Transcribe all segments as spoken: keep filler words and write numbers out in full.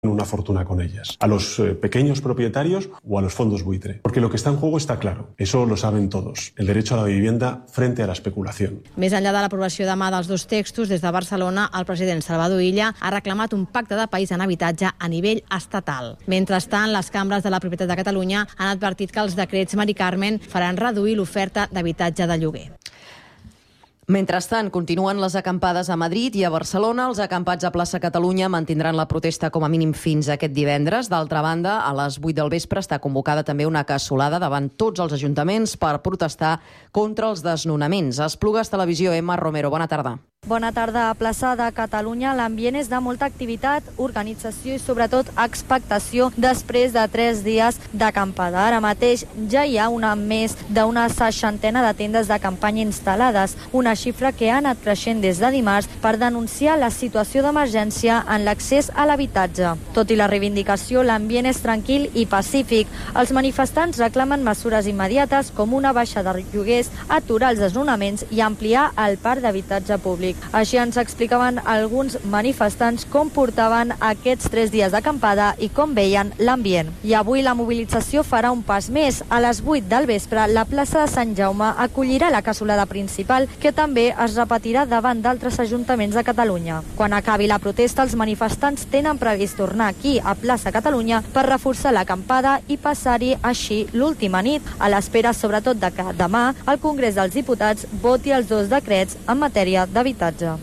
una fortuna con ellas, a los eh, pequeños propietarios o a los fondos buitre. Porque lo que está en juego está claro, eso lo saben todos, el derecho a la vivienda frente a la especulación. Més enllà de l'aprovació demà dels dos textos, des de Barcelona, el president Salvador Illa ha reclamat un pacte de país en habitatge a nivell estatal. Mentrestant, les cambres de la propietat de Catalunya han advertit que els decrets Mari Carmen faran reduir l'oferta d'habitatge de lloguer. Mentrestant, continuen les acampades a Madrid i a Barcelona. Els acampats a Plaça Catalunya mantindran la protesta com a mínim fins aquest divendres. D'altra banda, a les vuit del vespre està convocada també una cassolada davant tots els ajuntaments per protestar contra els desnonaments. Esplugues Televisió, Emma Romero, bona tarda. Bona tarda. A Plaça de Catalunya l'ambient és de molta activitat, organització i sobretot expectació després de tres dies d'acampada. Ara mateix ja hi ha una més d'una seixantena de tendes de campanya instal·lades, una xifra que ha anat creixent des de dimarts per denunciar la situació d'emergència en l'accés a l'habitatge. Tot i la reivindicació, l'ambient és tranquil i pacífic. Els manifestants reclamen mesures immediates com una baixada de lloguers, aturar els desnonaments i ampliar el parc d'habitatge públic. Així ens explicaven alguns manifestants com portaven aquests tres dies d'acampada i com veien l'ambient. I avui la mobilització farà un pas més. A les vuit del vespre, la plaça de Sant Jaume acollirà la cassolada principal, que també es repetirà davant d'altres ajuntaments de Catalunya. Quan acabi la protesta, els manifestants tenen previst tornar aquí, a Plaça Catalunya, per reforçar l'acampada i passar-hi així l'última nit, a l'espera sobretot de que demà el Congrés dels Diputats voti els dos decrets en matèria d'habitatge.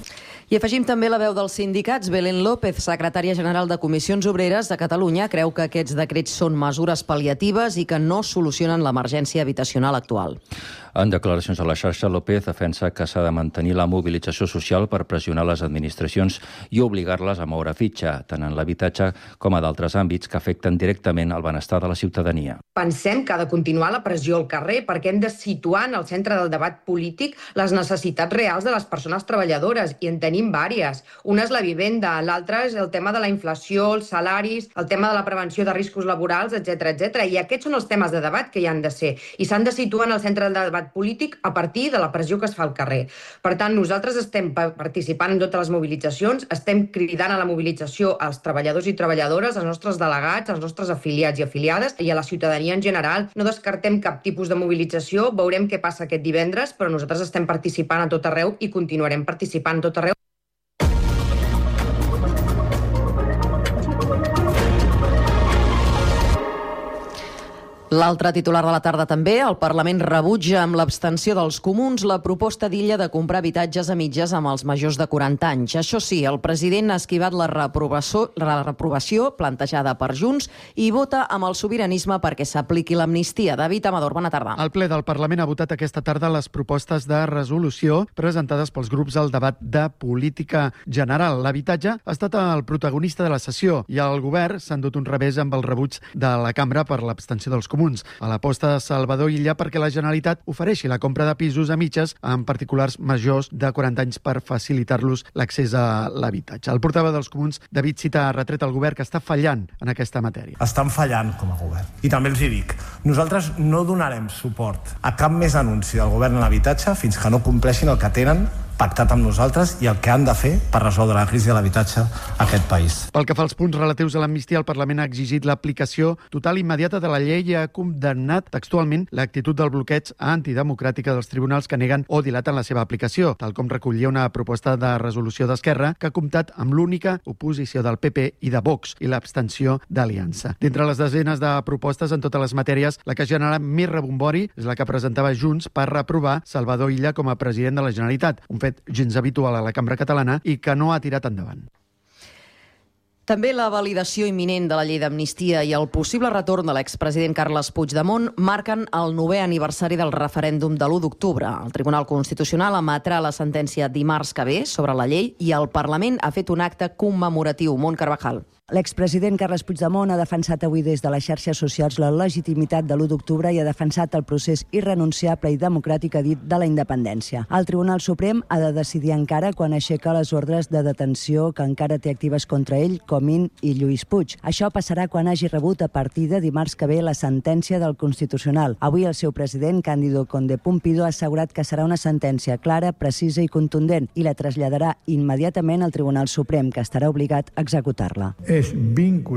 I afegim també la veu dels sindicats. Belén López, secretària general de Comissions Obreres de Catalunya, creu que aquests decrets són mesures pal·liatives i que no solucionen l'emergència habitacional actual. En declaracions a la xarxa, López defensa que s'ha de mantenir la mobilització social per pressionar les administracions i obligar-les a moure fitxa, tant en l'habitatge com a d'altres àmbits que afecten directament el benestar de la ciutadania. Pensem que ha de continuar la pressió al carrer perquè hem de situar en el centre del debat polític les necessitats reals de les persones treballadores, i en tenim vàries. Una és la vivenda, l'altra és el tema de la inflació, els salaris, el tema de la prevenció de riscos laborals, etcètera, etcètera. I aquests són els temes de debat que hi han de ser, i s'han de situar en el centre del debat polític a partir de la pressió que es fa al carrer. Per tant, nosaltres estem participant en totes les mobilitzacions, estem cridant a la mobilització als treballadors i treballadores, als nostres delegats, als nostres afiliats i afiliades i a la ciutadania en general. No descartem cap tipus de mobilització, veurem què passa aquest divendres, però nosaltres estem participant a tot arreu i continuarem participant a tot arreu. L'altre titular de la tarda també, el Parlament rebutja amb l'abstenció dels comuns la proposta d'Illa de comprar habitatges a mitges amb els majors de quaranta anys. Això sí, el president ha esquivat la reprovació, la reprovació plantejada per Junts i vota amb el sobiranisme perquè s'apliqui l'amnistia. David Amador, bona tarda. El ple del Parlament ha votat aquesta tarda les propostes de resolució presentades pels grups al debat de política general. L'habitatge ha estat el protagonista de la sessió i el govern s'ha endut un revés amb el rebuig de la cambra per l'abstenció dels comuns. A l'aposta de Salvador Illa perquè la Generalitat ofereixi la compra de pisos a mitges amb particulars majors de quaranta anys per facilitar-los l'accés a l'habitatge. El portaveu dels comuns, David Cita, ha retret al govern que està fallant en aquesta matèria. Estan fallant com a govern. I també els hi dic, nosaltres no donarem suport a cap més anunci del govern en l'habitatge fins que no compleixin el que tenen pactat amb nosaltres i el que han de fer per resoldre la crisi de l'habitatge a aquest país. Pel que fa als punts relatius a l'amnistia, el Parlament ha exigit l'aplicació total i immediata de la llei i ha condemnat textualment l'actitud del bloqueig antidemocràtica dels tribunals que neguen o dilaten la seva aplicació, tal com recollia una proposta de resolució d'Esquerra que ha comptat amb l'única oposició del P P i de Vox i l'abstenció d'Aliança. D'entre les desenes de propostes en totes les matèries, la que genera més rebombori és la que presentava Junts per reprovar Salvador Illa com a president de la Generalitat, un fet gens habitual a la cambra catalana i que no ha tirat endavant. També la validació imminent de la llei d'amnistia i el possible retorn de l'expresident Carles Puigdemont marquen el novè aniversari del referèndum de l'u d'octubre. El Tribunal Constitucional emetrà la sentència dimarts que ve sobre la llei i el Parlament ha fet un acte commemoratiu. Mont Carvajal. L'expresident Carles Puigdemont ha defensat avui des de les xarxes socials la legitimitat de l'u d'octubre i ha defensat el procés irrenunciable i democràtic, ha dit, de la independència. El Tribunal Suprem ha de decidir encara quan aixeca les ordres de detenció que encara té actives contra ell, Comín i Lluís Puig. Això passarà quan hagi rebut a partir de dimarts que ve la sentència del Constitucional. Avui el seu president, Cándido Conde Pumpido, ha assegurat que serà una sentència clara, precisa i contundent i la traslladarà immediatament al Tribunal Suprem, que estarà obligat a executar-la. més vínculs